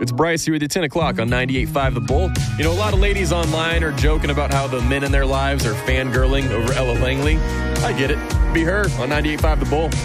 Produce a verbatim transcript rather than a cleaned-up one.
It's Bryce here with you, ten o'clock on ninety-eight point five The Bull. You know, a lot of ladies online are joking about how the men in their lives are fangirling over Ella Langley. I get it. Be her on ninety-eight point five The Bull.